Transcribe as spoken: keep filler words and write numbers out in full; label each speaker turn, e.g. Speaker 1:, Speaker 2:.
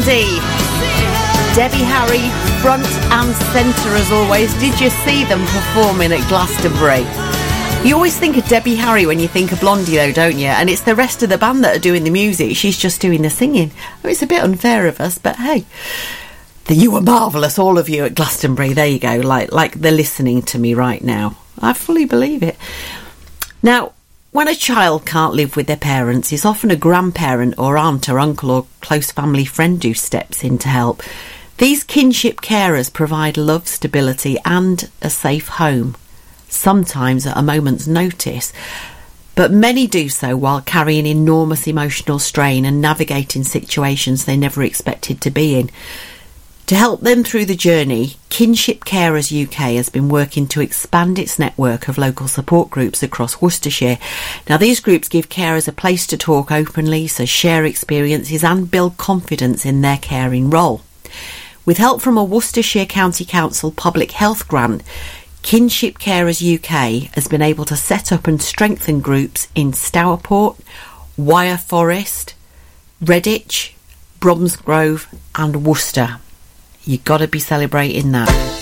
Speaker 1: Blondie. Debbie Harry, front and centre as always. Did you see them performing at Glastonbury? You always think of Debbie Harry when you think of Blondie though, don't you? And it's the rest of the band that are doing the music. She's just doing the singing. Oh, it's a bit unfair of us, but hey. You were marvellous, all of you at Glastonbury. There you go, like like they're listening to me right now. I fully believe it. Now, when a child can't live with their parents, it's often a grandparent or aunt or uncle or close family friend who steps in to help. These kinship carers provide love, stability and a safe home, sometimes at a moment's notice. But many do so while carrying enormous emotional strain and navigating situations they never expected to be in. To help them through the journey, Kinship Carers U K has been working to expand its network of local support groups across Worcestershire. Now, these groups give carers a place to talk openly, so share experiences and build confidence in their caring role. With help from a Worcestershire County Council public health grant, Kinship Carers U K has been able to set up and strengthen groups in Stourport, Wyre Forest, Redditch, Bromsgrove and Worcester. You've got to be celebrating that.